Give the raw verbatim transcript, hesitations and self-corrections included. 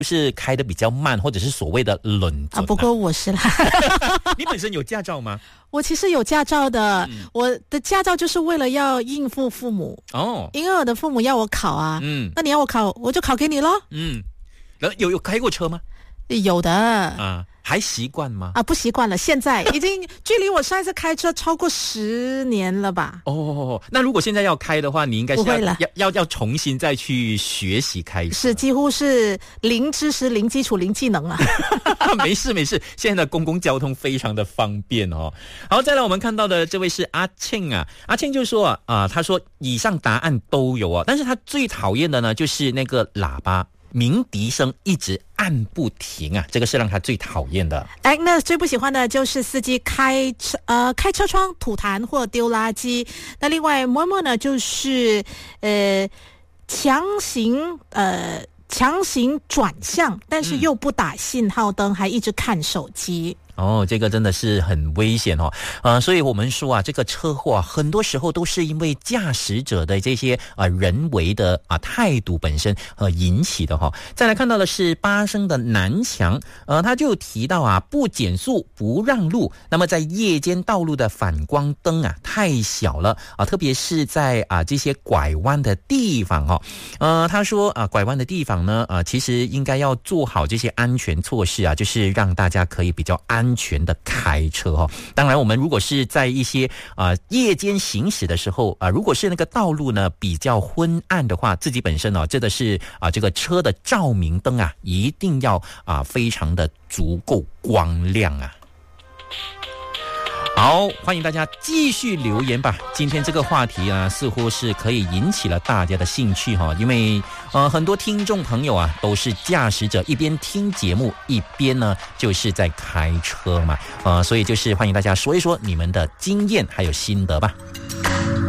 是开的比较慢，或者是所谓的轮准、啊啊，不过我是啦。 你本身有驾照吗？ 我其实有驾照的、 嗯、 我的驾照就是为了要应付父母哦， 因为我的父母要我考啊，嗯，那你要我考我就考给你咯。 嗯，然后有有开过车吗？ 有的啊，还习惯吗？ 啊，不习惯了，现在已经距离我上一次开车超过十年了吧。 哦，那如果现在要开的话，你应该是要要要要重新再去学习开车， 是几乎是零知识、零基础、零技能啊。 没事没事，现在的公共交通非常的方便哦。好，再来我们看到的这位是阿庆啊，阿庆就说啊、呃，他说以上答案都有啊，但是他最讨厌的呢就是那个喇叭鸣笛声一直按不停啊，这个是让他最讨厌的。 Agnes 最不喜欢的就是司机开车呃开车窗吐痰或丢垃圾。那另外默默呢就是呃强行呃强行转向，但是又不打信号灯，嗯、还一直看手机。 哦，这个真的是很危险哦，呃，所以我们说啊，这个车祸啊，很多时候都是因为驾驶者的这些啊、呃、人为的啊态度本身呃引起的哈、哦。再来看到的是巴生的南墙，呃，他就提到啊，不减速不让路，那么在夜间道路的反光灯啊太小了啊，特别是在啊这些拐弯的地方哈、哦，呃，他说啊，拐弯的地方呢，呃，其实应该要做好这些安全措施啊，就是让大家可以比较安全。安全的开车哈、哦，当然我们如果是在一些啊、呃、夜间行驶的时候啊、呃，如果是那个道路呢比较昏暗的话，自己本身哦真的是啊、呃、这个车的照明灯啊一定要啊、呃、非常的足够光亮啊。好，欢迎大家继续留言吧。今天这个话题啊，似乎是可以引起了大家的兴趣哈，因为呃很多听众朋友啊都是驾驶者，一边听节目一边呢就是在开车嘛，呃，所以就是欢迎大家说一说你们的经验还有心得吧。